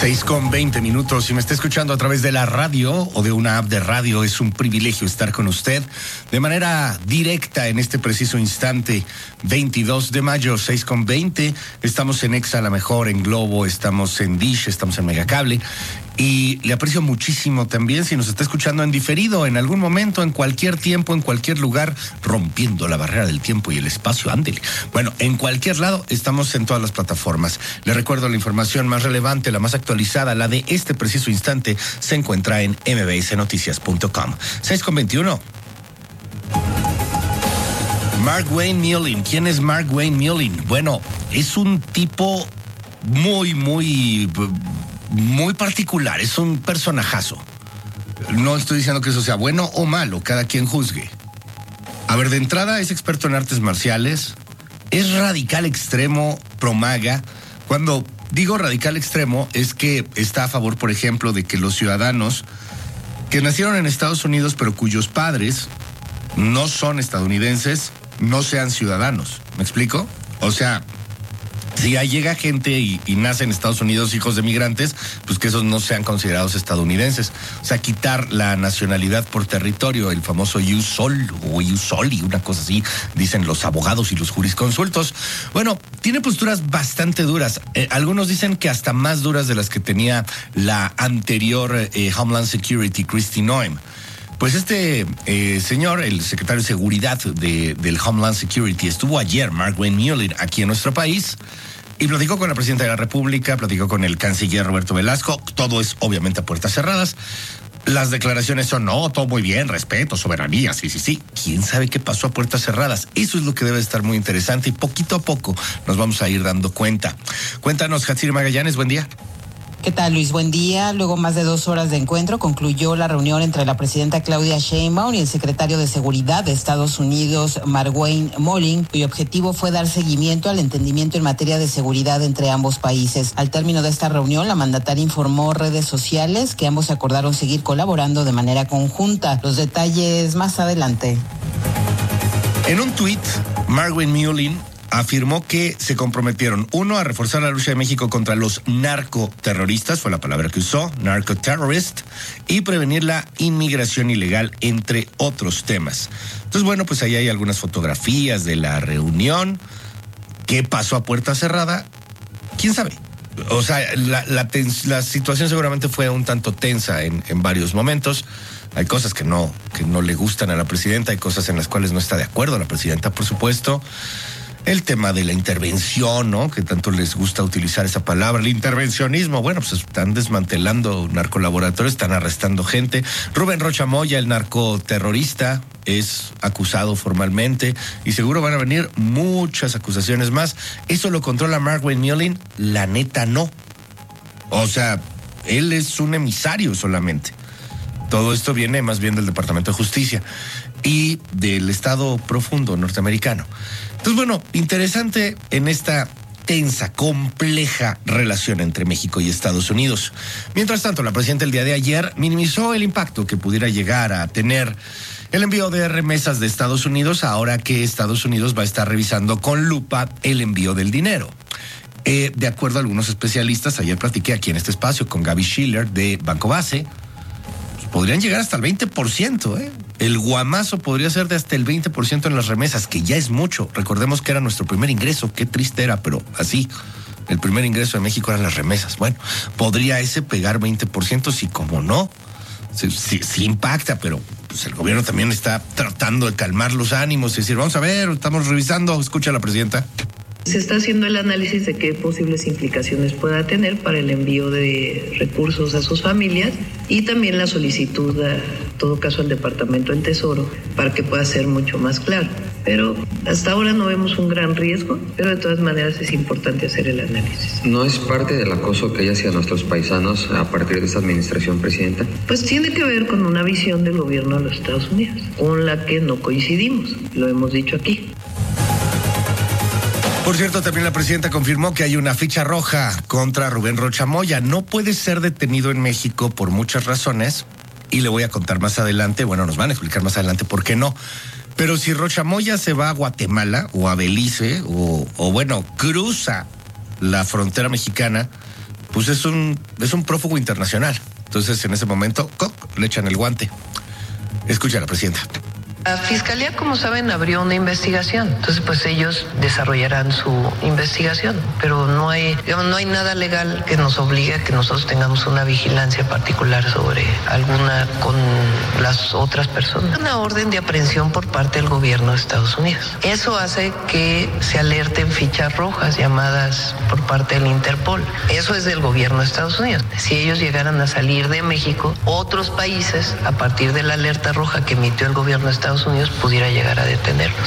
6:20. Si me está escuchando a través de la radio o de una app de radio, es un privilegio estar con usted de manera directa en este preciso instante. 22 de mayo, 6:20. Estamos en Exa, la mejor, en Globo, estamos en Dish, estamos en Megacable. Y le aprecio muchísimo también si nos está escuchando en diferido, en algún momento, en cualquier tiempo, en cualquier lugar, rompiendo la barrera del tiempo y el espacio, ándele. Bueno, en cualquier lado, estamos en todas las plataformas. Le recuerdo la información más relevante, la más actualizada, la de este preciso instante, se encuentra en mbsnoticias.com. 6:21. Mark Wayne Mullin. ¿Quién es Mark Wayne Mullin? Bueno, es un tipo muy particular, es un personajazo. No estoy diciendo que eso sea bueno o malo, cada quien juzgue. A ver, de entrada es experto en artes marciales, es radical extremo, pro-MAGA. Cuando digo radical extremo es que está a favor, por ejemplo, de que los ciudadanos que nacieron en Estados Unidos pero cuyos padres no son estadounidenses no sean ciudadanos. ¿Me explico? O sea, si llega gente y nace en Estados Unidos hijos de migrantes, pues que esos no sean considerados estadounidenses. O sea, quitar la nacionalidad por territorio, el famoso ius soli o ius soli, una cosa así, dicen los abogados y los jurisconsultos. Bueno, tiene posturas bastante duras. Algunos dicen que hasta más duras de las que tenía la anterior Homeland Security, Kristi Noem. Pues este señor, el secretario de Seguridad del Homeland Security, estuvo ayer, Mark Wayne Mullin, aquí en nuestro país y platicó con la presidenta de la República, platicó con el canciller Roberto Velasco. Todo es obviamente a puertas cerradas. Las declaraciones son, no, todo muy bien, respeto, soberanía, sí. ¿Quién sabe qué pasó a puertas cerradas? Eso es lo que debe estar muy interesante y poquito a poco nos vamos a ir dando cuenta. Cuéntanos, Hatsiri Magallanes, buen día. ¿Qué tal, Luis? Buen día. Luego más de 2 horas de encuentro, concluyó la reunión entre la presidenta Claudia Sheinbaum y el secretario de Seguridad de Estados Unidos, Mark Wayne Mullin, cuyo objetivo fue dar seguimiento al entendimiento en materia de seguridad entre ambos países. Al término de esta reunión, la mandataria informó redes sociales que ambos acordaron seguir colaborando de manera conjunta. Los detalles más adelante. En un tuit, Mark Wayne Mullin afirmó que se comprometieron, uno, a reforzar la lucha de México contra los narcoterroristas, fue la palabra que usó, narcoterrorist, y prevenir la inmigración ilegal, entre otros temas. Entonces, bueno, pues ahí hay algunas fotografías de la reunión. ¿Qué pasó a puerta cerrada? ¿Quién sabe? O sea, la situación seguramente fue un tanto tensa en varios momentos. Hay cosas que no le gustan a la presidenta, hay cosas en las cuales no está de acuerdo la presidenta, por supuesto. El tema de la intervención, ¿no? Que tanto les gusta utilizar esa palabra, el intervencionismo. Bueno, pues están desmantelando narcolaboratorios, están arrestando gente. Rubén Rocha Moya, el narcoterrorista, es acusado formalmente y seguro van a venir muchas acusaciones más. ¿Eso lo controla Mark Wayne Mullin? La neta no. O sea, él es un emisario solamente. Todo esto viene más bien del Departamento de Justicia y del Estado profundo norteamericano. Entonces, bueno, interesante en esta tensa, compleja relación entre México y Estados Unidos. Mientras tanto, la presidenta el día de ayer minimizó el impacto que pudiera llegar a tener el envío de remesas de Estados Unidos ahora que Estados Unidos va a estar revisando con lupa el envío del dinero. De acuerdo a algunos especialistas, ayer platiqué aquí en este espacio con Gaby Schiller de Banco Base, podrían llegar hasta el 20%, ¿eh? El guamazo podría ser de hasta el 20% en las remesas, que ya es mucho. Recordemos que era nuestro primer ingreso, qué triste era, pero así, el primer ingreso de México eran las remesas. Bueno, podría ese pegar 20%, sí, como no, sí impacta, pero pues el gobierno también está tratando de calmar los ánimos y decir, vamos a ver, estamos revisando, escucha a la presidenta. Se está haciendo el análisis de qué posibles implicaciones pueda tener para el envío de recursos a sus familias y también la solicitud, en todo caso, al Departamento del Tesoro para que pueda ser mucho más claro. Pero hasta ahora no vemos un gran riesgo, pero de todas maneras es importante hacer el análisis. ¿No es parte del acoso que hay hacia nuestros paisanos a partir de esta administración, presidenta? Pues tiene que ver con una visión del gobierno de los Estados Unidos, con la que no coincidimos, lo hemos dicho aquí. Por cierto, también la presidenta confirmó que hay una ficha roja contra Rubén Rocha Moya. No puede ser detenido en México por muchas razones y le voy a contar más adelante, bueno, nos van a explicar más adelante por qué no. Pero si Rocha Moya se va a Guatemala o a Belice o bueno, cruza la frontera mexicana, pues es un prófugo internacional. Entonces, en ese momento, le echan el guante. Escucha a la presidenta. La Fiscalía, como saben, abrió una investigación. Entonces, pues ellos desarrollarán su investigación. Pero no hay nada legal que nos obligue a que nosotros tengamos una vigilancia particular sobre alguna con las otras personas. Una orden de aprehensión por parte del gobierno de Estados Unidos. Eso hace que se alerten fichas rojas llamadas por parte del Interpol. Eso es del gobierno de Estados Unidos. Si ellos llegaran a salir de México, otros países, a partir de la alerta roja que emitió el gobierno de Estados Unidos, pudiera llegar a detenerlos.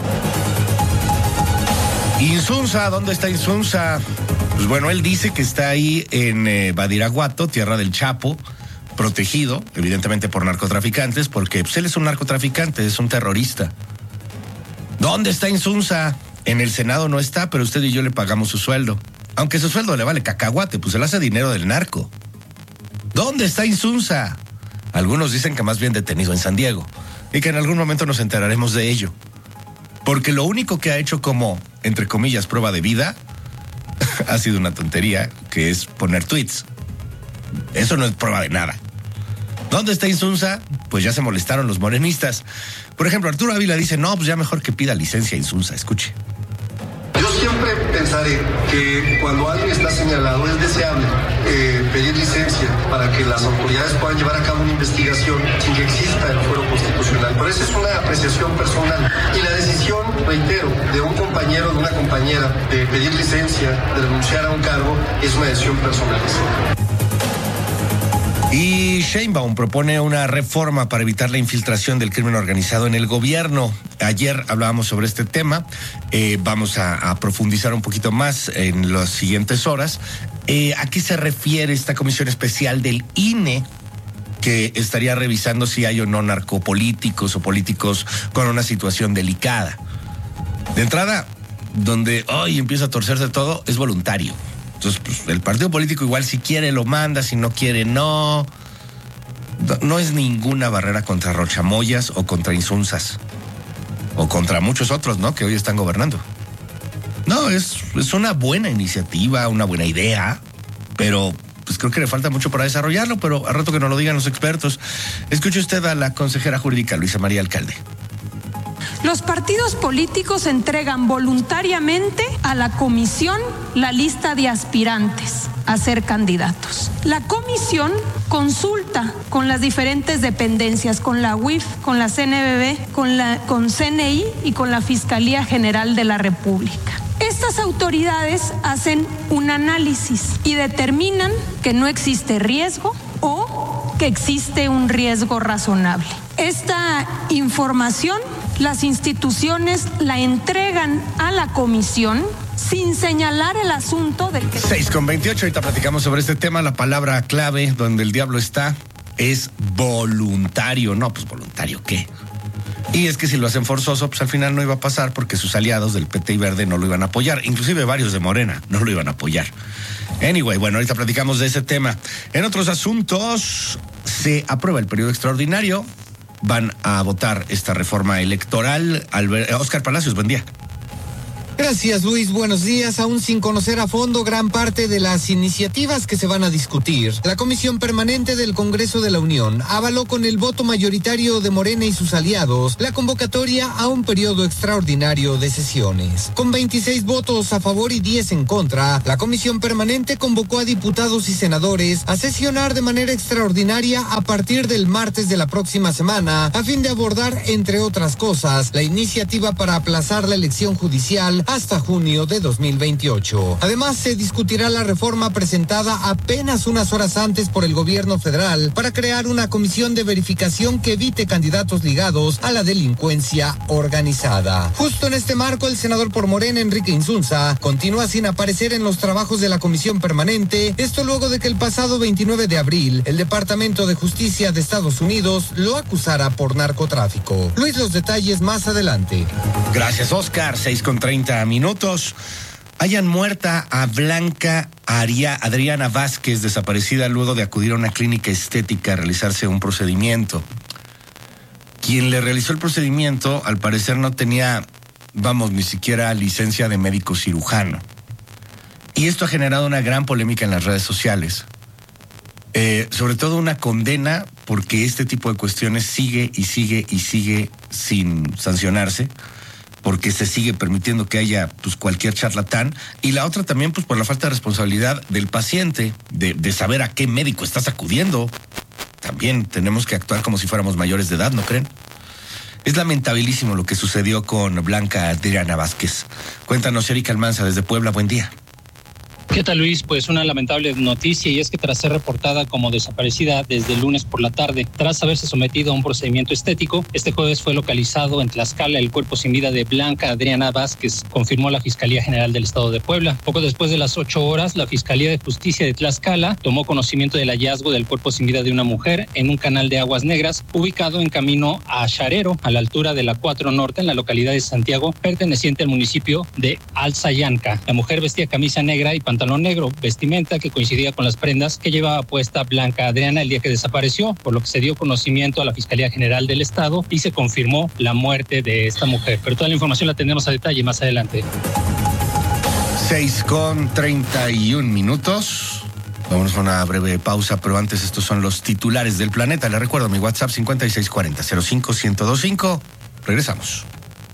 Insunza, ¿dónde está Insunza? Pues bueno, él dice que está ahí en Badiraguato, tierra del Chapo, protegido, evidentemente por narcotraficantes, porque pues, él es un narcotraficante, es un terrorista. ¿Dónde está Insunza? En el Senado no está, pero usted y yo le pagamos su sueldo. Aunque su sueldo le vale cacahuate, pues él hace dinero del narco. ¿Dónde está Insunza? Algunos dicen que más bien detenido en San Diego. Y que en algún momento nos enteraremos de ello. Porque lo único que ha hecho como, entre comillas, prueba de vida, ha sido una tontería, que es poner tweets. Eso no es prueba de nada. ¿Dónde está Insunza? Pues ya se molestaron los morenistas. Por ejemplo, Arturo Ávila dice, no, pues ya mejor que pida licencia a Insunza. Escuche. Yo siempre pensaré que cuando alguien está señalado es deseable pedir licencia para que las autoridades puedan llevar a cabo una investigación sin que exista el fuero constitucional. Pero esa es una apreciación personal. Y la decisión, reitero, de un compañero o de una compañera de pedir licencia, de renunciar a un cargo, es una decisión personal. Y Sheinbaum propone una reforma para evitar la infiltración del crimen organizado en el gobierno. Ayer hablábamos sobre este tema, vamos a profundizar un poquito más en las siguientes horas. ¿A qué se refiere esta comisión especial del INE que estaría revisando si hay o no narcopolíticos o políticos con una situación delicada? De entrada, donde hoy empieza a torcerse todo, es voluntario. Entonces, pues, el partido político igual si quiere lo manda, si no quiere no. No es ninguna barrera contra Rochamoyas o contra Insunzas. O contra muchos otros, ¿no? Que hoy están gobernando. No, es una buena iniciativa, una buena idea, pero pues creo que le falta mucho para desarrollarlo, pero al rato que nos lo digan los expertos. Escuche usted a la consejera jurídica Luisa María Alcalde. Los partidos políticos entregan voluntariamente a la comisión la lista de aspirantes a ser candidatos. La comisión consulta con las diferentes dependencias, con la UIF, con la CNBB, con CNI y con la Fiscalía General de la República. Estas autoridades hacen un análisis y determinan que no existe riesgo o que existe un riesgo razonable. Esta información las instituciones la entregan a la comisión sin señalar el asunto del que... 6:28, ahorita platicamos sobre este tema. La palabra clave donde el diablo está es voluntario. No, pues voluntario, ¿qué? Y es que si lo hacen forzoso, pues al final no iba a pasar porque sus aliados del PT y Verde no lo iban a apoyar. Inclusive varios de Morena no lo iban a apoyar. Anyway, bueno, ahorita platicamos de ese tema. En otros asuntos, se aprueba el periodo extraordinario. Van a votar esta reforma electoral. Óscar Palacios, buen día. Gracias, Luis. Buenos días. Aún sin conocer a fondo gran parte de las iniciativas que se van a discutir, la Comisión Permanente del Congreso de la Unión avaló con el voto mayoritario de Morena y sus aliados la convocatoria a un periodo extraordinario de sesiones. Con 26 votos a favor y 10 en contra, la Comisión Permanente convocó a diputados y senadores a sesionar de manera extraordinaria a partir del martes de la próxima semana, a fin de abordar, entre otras cosas, la iniciativa para aplazar la elección judicial hasta junio de 2028. Además, se discutirá la reforma presentada apenas unas horas antes por el gobierno federal para crear una comisión de verificación que evite candidatos ligados a la delincuencia organizada. Justo en este marco, el senador por Morena, Enrique Insunza, continúa sin aparecer en los trabajos de la comisión permanente, esto luego de que el pasado 29 de abril, el Departamento de Justicia de Estados Unidos lo acusara por narcotráfico. Luis, los detalles más adelante. Gracias, Óscar. 6:30 minutos. Hayan muerta a Blanca Adriana Vázquez, desaparecida luego de acudir a una clínica estética a realizarse un procedimiento. Quien le realizó el procedimiento, al parecer no tenía, ni siquiera licencia de médico cirujano. Y esto ha generado una gran polémica en las redes sociales. Sobre todo una condena porque este tipo de cuestiones sigue sin sancionarse, porque se sigue permitiendo que haya pues cualquier charlatán, y la otra también pues por la falta de responsabilidad del paciente, de saber a qué médico estás acudiendo. También tenemos que actuar como si fuéramos mayores de edad, ¿no creen? Es lamentabilísimo lo que sucedió con Blanca Adriana Vázquez. Cuéntanos, Erika Almanza, desde Puebla, buen día. ¿Qué tal, Luis? Pues una lamentable noticia, y es que tras ser reportada como desaparecida desde el lunes por la tarde, tras haberse sometido a un procedimiento estético, este jueves fue localizado en Tlaxcala el cuerpo sin vida de Blanca Adriana Vázquez, confirmó la Fiscalía General del Estado de Puebla. Poco después de las 8 horas, la Fiscalía de Justicia de Tlaxcala tomó conocimiento del hallazgo del cuerpo sin vida de una mujer en un canal de aguas negras ubicado en camino a Xarero, a la altura de la 4 Norte, en la localidad de Santiago, perteneciente al municipio de Alzayanca. La mujer vestía camisa negra y pantalón negro, vestimenta que coincidía con las prendas que llevaba puesta Blanca Adriana el día que desapareció, por lo que se dio conocimiento a la Fiscalía General del Estado y se confirmó la muerte de esta mujer. Pero toda la información la tendremos a detalle más adelante. 6:31. Vamos a una breve pausa, pero antes estos son los titulares del planeta. Les recuerdo mi WhatsApp 5640-05-1025. Regresamos.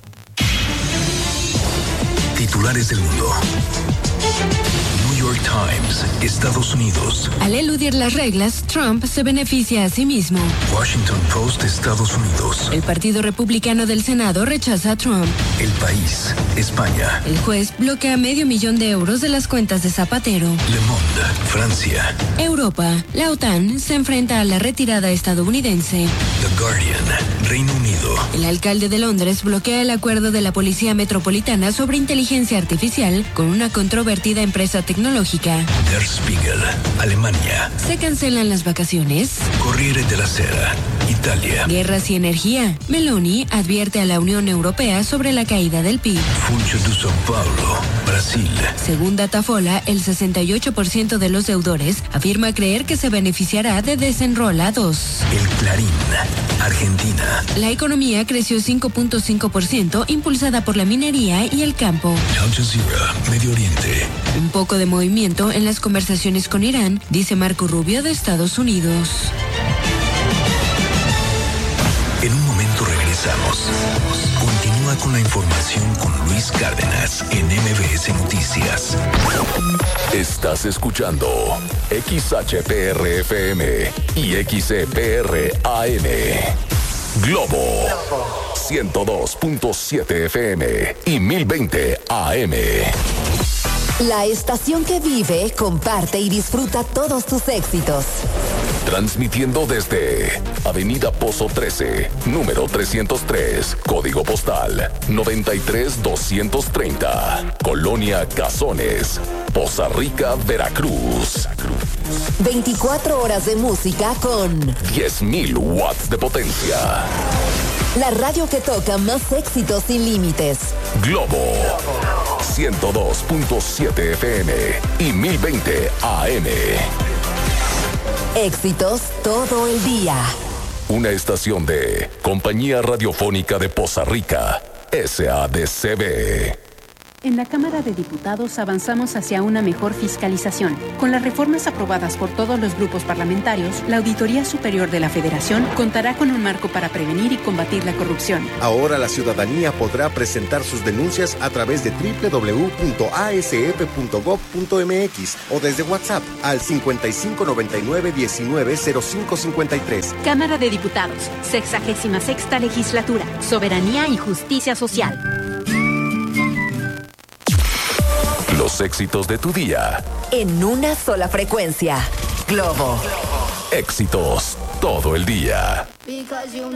Titulares del mundo. New York Times, Estados Unidos. Al eludir las reglas, Trump se beneficia a sí mismo. Washington Post, Estados Unidos. El Partido Republicano del Senado rechaza a Trump. El País, España. El juez bloquea $500,000 de las cuentas de Zapatero. Le Monde, Francia. Europa, la OTAN se enfrenta a la retirada estadounidense. The Guardian, Reino Unido. El alcalde de Londres bloquea el acuerdo de la Policía Metropolitana sobre inteligencia artificial con una controvertida empresa tecnológica. Der Spiegel, Alemania. Se cancelan las vacaciones. Corriere della Sera, Italia. Guerras y energía. Meloni advierte a la Unión Europea sobre la caída del PIB. Funcho de São Paulo, Brasil. Según Datafola, el 68% de los deudores afirma creer que se beneficiará de Desenrola 2. El Clarín, Argentina. La economía creció 5.5%, impulsada por la minería y el campo. Al Jazeera, Medio Oriente. Un poco de movimiento en las conversaciones con Irán, dice Marco Rubio de Estados Unidos. En un momento regresamos. Continúa con la información con Luis Cárdenas en MBS Noticias. Estás escuchando XHPR-FM y XCPR-AM. Globo 102.7 FM y 1020 AM. La estación que vive, comparte y disfruta todos tus éxitos. Transmitiendo desde Avenida Pozo 13, número 303, código postal 93230, Colonia Cazones, Poza Rica, Veracruz. 24 horas de música con 10,000 watts de potencia. La radio que toca más éxitos sin límites. Globo 102.7 FM y 1020 AM. Éxitos todo el día. Una estación de Compañía Radiofónica de Poza Rica, SADCB. En la Cámara de Diputados avanzamos hacia una mejor fiscalización. Con las reformas aprobadas por todos los grupos parlamentarios, la Auditoría Superior de la Federación contará con un marco para prevenir y combatir la corrupción. Ahora la ciudadanía podrá presentar sus denuncias a través de www.asep.gov.mx o desde WhatsApp al 5599-190553. Cámara de Diputados, 66ª Legislatura, Soberanía y Justicia Social. Los éxitos de tu día. En una sola frecuencia. Globo. Éxitos todo el día.